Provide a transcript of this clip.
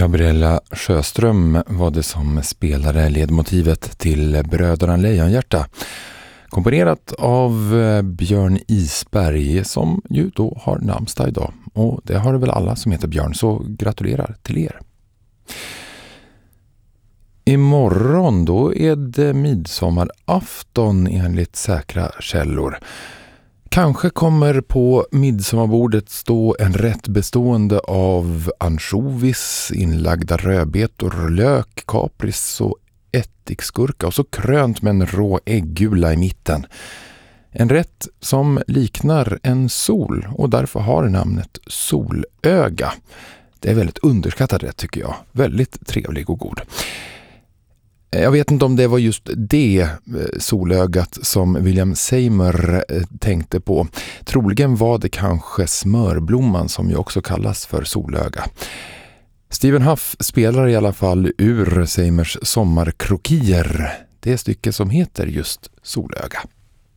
Gabriella Sjöström var det som spelade ledmotivet till Bröderna Lejonhjärta. Komponerat av Björn Isberg som ju då har namnsdag idag. Och det har väl alla som heter Björn, så gratulerar till er. Imorgon då är det midsommarafton enligt säkra källor. Kanske kommer på midsommarbordet stå en rätt bestående av ansjovis, inlagda rödbetor, lök, kapris och ättiksgurka och så krönt med en rå äggula i mitten. En rätt som liknar en sol och därför har namnet solöga. Det är väldigt underskattad rätt tycker jag. Väldigt trevlig och god. Jag vet inte om det var just det solögat som William Seymour tänkte på. Troligen var det kanske smörblomman som ju också kallas för solöga. Stephen Huff spelar i alla fall ur Seymours sommarkrokier. Det stycke som heter just Solöga.